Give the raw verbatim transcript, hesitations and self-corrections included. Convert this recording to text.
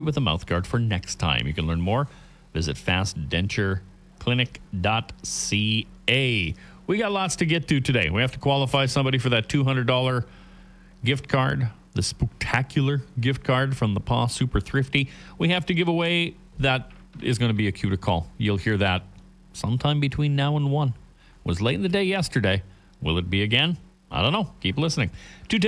with a mouth guard for next time. You can learn more. Visit fast denture clinic dot c a. We got lots to get to today. We have to qualify somebody for that two hundred dollars gift card, the spectacular gift card from the Paw Super Thrifty. We have to give away, that is going to be a cue to call. You'll hear that sometime between now and one. Was late in the day yesterday. Will it be again? I don't know. Keep listening. Two